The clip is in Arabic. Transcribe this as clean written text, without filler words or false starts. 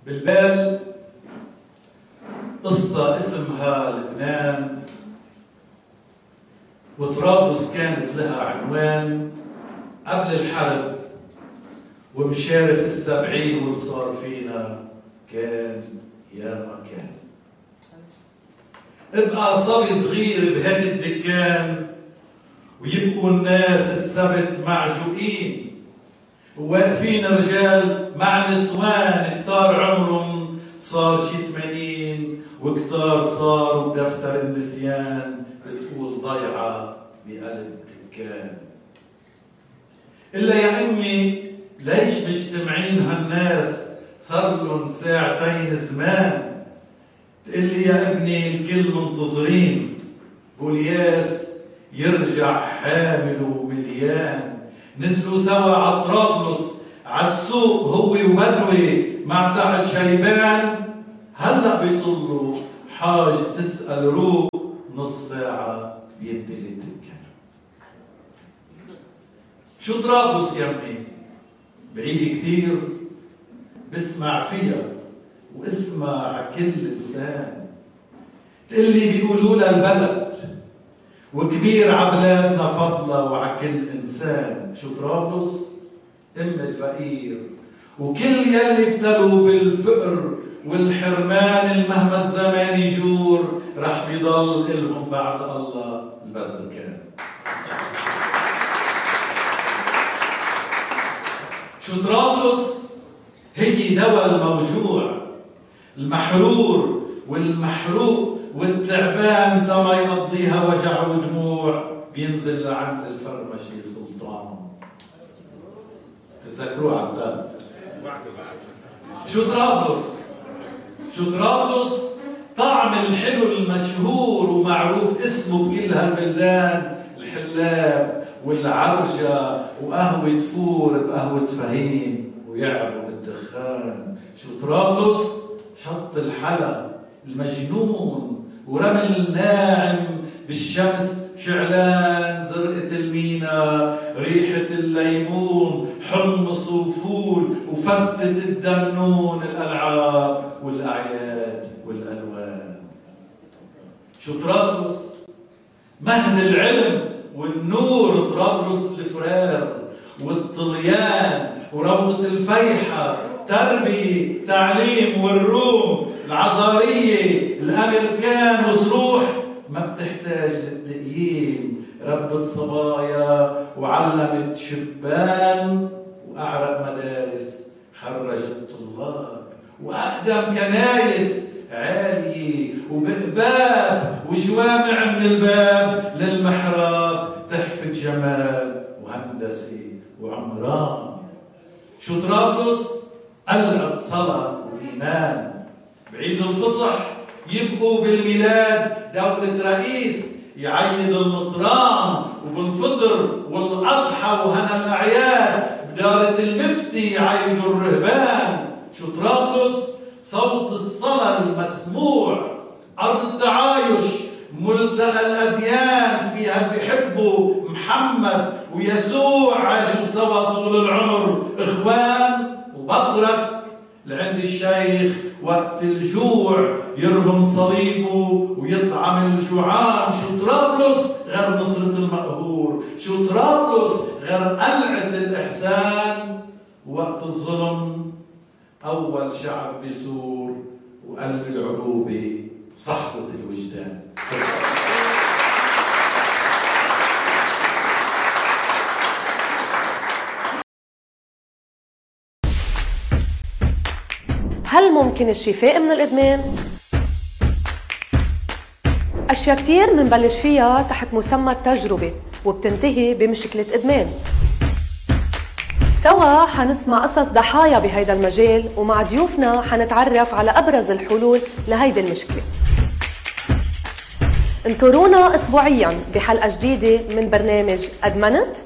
بالبال قصة اسمها لبنان، وطرابلس كانت لها عنوان قبل الحرب، ومشارف 70 واللي صار فينا كان يا ما كان. ابقى صبي صغير بهيك الدكان، ويبقوا الناس السبت معجوقين، وواقفين رجال مع نسوان كتار عمرهم صار شي 80، وكتار صاروا بدفتر النسيان بتقول ضيعة بقلب دكان. إلا يا أمي ليش مجتمعين هالناس صار لهم ساعتين زمان؟ تقلي يا ابني الكل منتظرين، بولياس يرجع حامل ومليان. نزلوا سوا على طرابلس عالسوق هو وبدوي مع سعد شيبان، هلأ بيطلوا حاج تسأل روق نص ساعة بيدي الدكان. شو طرابلس يا ابني؟ بعيد كتير، بسمع فيها واسمع عكل لسان. تقلي بيقولوا لها البلد وكبير عبلادنا فضلة وعكل إنسان. شو طرابلس؟ أم الفقير، وكل يلي ابتلوا بالفقر والحرمان مهما الزمان يجور رح بيضل إلهم بعد الله البذل كان. شو طرابلس؟ هي دواء الموجوع، المحرور والمحروق والتعبان تما يقضيها وجع ودموع، بينزل لعند الفرمشي سلطان. تتذكروه عبدال؟ شو طرابلس؟ شو طرابلس؟ طعم الحلو المشهور ومعروف اسمه بكل هالبلدان، الحلاب والعرجة وقهوة فور بقهوة فهيم ويعرق الدخان. شو طرابلس؟ شط الحلا المجنون ورمل ناعم بالشمس شعلان، زرقة المينا، ريحة الليمون، حمص وفول وفتة الدمنون، الألعاب والأعياد والألوان. شو طرابلس؟ مهد العلم والنور، طرابلس الفرار والطليان وروضة الفيحة، تربية تعليم والروم، العزارية الأمريكان وصروح ما بتحتاج للتقييم، ربت صبايا وعلمت شبان، وأعرق مدارس خرجت طلاب، وأقدم كنايس عالية وبقباب وجوامع من الباب للمحراب، تحفة جمال وهندسة وعمران. شو طرابلس؟ قلعة صلاة وإيمان. بعيد الفصح يبقوا بالميلاد دولة رئيس يعيد المطران، وبالفطر والأضحى وهنا الأعياد بدارة المفتي يعيدوا الرهبان. شو طرابلس؟ صوت الصلاة المسموع، أرض التعايش، ملتقى الأديان، فيها بيحبوا محمد ويسوع، عاشوا سوا طول العمر إخوان. وبطرك لعند الشيخ وقت الجوع يرهم صليبه ويطعم الجوعان. شو طرابلس غير نصرة المقهور؟ شو طرابلس غير قلعة الإحسان؟ وقت الظلم أول شعب بيثور، وقلب العروبة صحبة الوجدان. هل ممكن الشفاء من الإدمان؟ أشياء كتير منبلش فيها تحت مسمى التجربة، وبتنتهي بمشكلة إدمان. سوا حنسمع قصص ضحايا بهيدا المجال، ومع ضيوفنا حنتعرف على أبرز الحلول لهيدي المشكلة. انطرونا أسبوعياً بحلقة جديدة من برنامج أدمنت.